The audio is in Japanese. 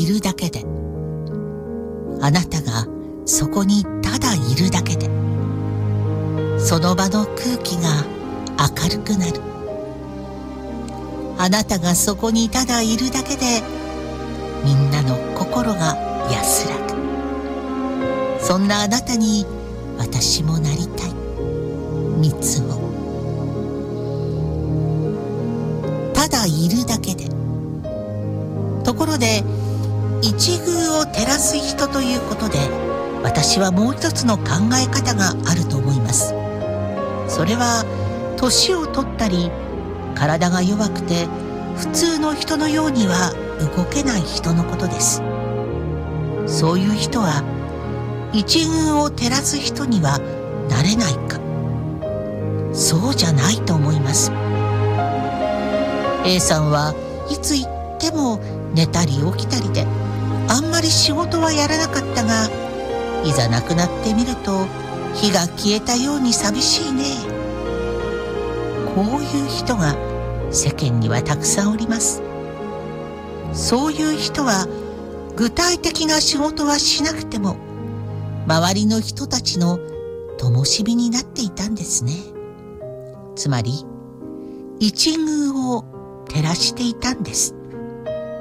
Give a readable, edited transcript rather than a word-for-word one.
るだけで、あなたがそこにただいるだけで、その場の空気が明るくなる。あなたがそこにただいるだけで、みんなの心が安らぐ。そんなあなたに私もなりたい。三つを。ただいるだけで。ところで、一宮を照らす人ということで、私はもう一つの考え方があると思います。それは、年を取ったり、体が弱くて普通の人のようには動けない人のことです。そういう人は一宮を照らす人にはなれないか。そうじゃないと思います。A さんはいつ行っても寝たり起きたりで、あんまり仕事はやらなかったが、いざ亡くなってみると火が消えたように寂しいね。こういう人が世間にはたくさんおります。そういう人は具体的な仕事はしなくても、周りの人たちの灯火になっていたんですね。つまり、一宮を照らしていたんです。